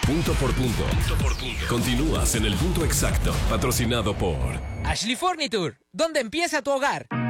Punto por punto. Continúas en el punto exacto. Patrocinado por Ashley Furniture, ¿dónde empieza tu hogar?